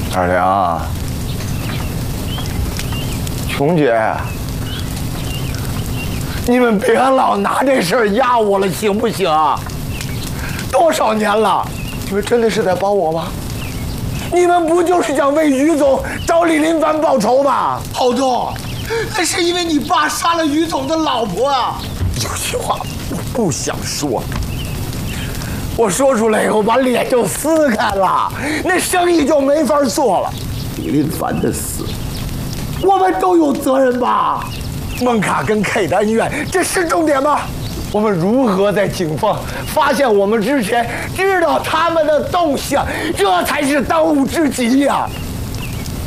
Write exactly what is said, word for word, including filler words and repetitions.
二两，琼姐，你们别老拿这事儿压我了，行不行？多少年了，你们真的是在帮我吗？你们不就是想为于总找李林凡报仇吗？ 郝总，那是因为你爸杀了于总的老婆啊！ 有些话我不想说，我说出来以后把脸就撕开了，那生意就没法做了。李林凡的死，我们都有责任吧？孟卡跟 K 的恩怨，这是重点吗？我们如何在警方发现我们之前知道他们的动向，这才是当务之急呀！